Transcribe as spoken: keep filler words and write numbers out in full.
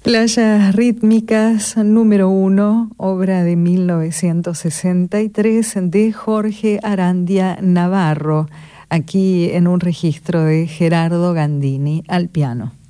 Playas rítmicas número uno, obra de mil novecientos sesenta y tres de Jorge Arandia Navarro, aquí en un registro de Gerardo Gandini al piano.